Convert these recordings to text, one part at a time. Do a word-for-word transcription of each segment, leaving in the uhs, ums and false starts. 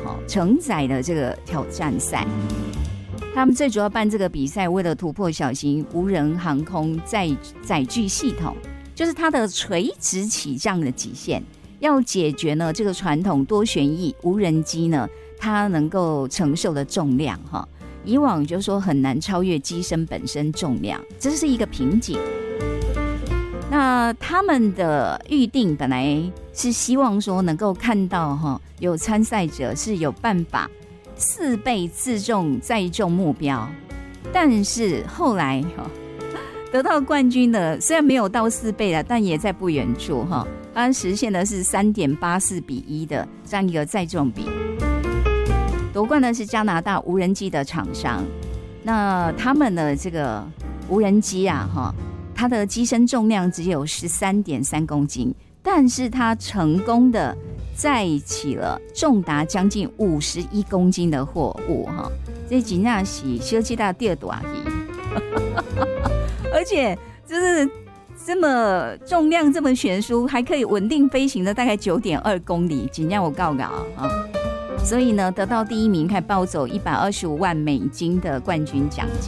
哈承载了这个挑战赛。他们最主要办这个比赛，为了突破小型无人航空载载具系统，就是它的垂直起降的极限，要解决呢这个传统多旋翼无人机呢它能够承受的重量哈。以往就说很难超越机身本身重量，这是一个瓶颈。那他们的预定本来是希望说能够看到哈有参赛者是有办法四倍自重载重目标，但是后来哈得到冠军的虽然没有到四倍了，但也在不远处哈，它实现的是 三点八四比一的这样一个载重比。夺冠的是加拿大无人机的厂商，那他们的这个无人机啊哈，它的机身重量只有 十三点三公斤，但是它成功的载起了重达将近五十一公斤的货物哈，这真的是小气大第二大戏，而且就是这么重量这么悬殊，还可以稳定飞行的大概 九点二公里，真的我告告啊！所以呢，得到第一名，还抱走一百二十五万美金的冠军奖金。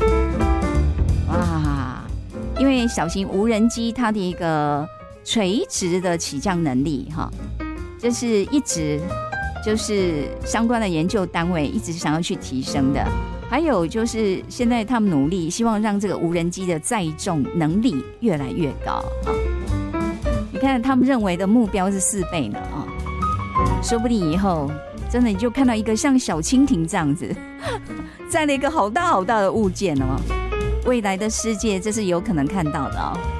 哇！因为小型无人机它的一个垂直的起降能力哈，这是一直就是相关的研究单位一直想要去提升的。还有就是现在他们努力希望让这个无人机的载重能力越来越高啊。你看他们认为的目标是四倍呢啊，说不定以后真的你就看到一个像小蜻蜓这样子载了一个好大好大的物件哦。未来的世界这是有可能看到的哦。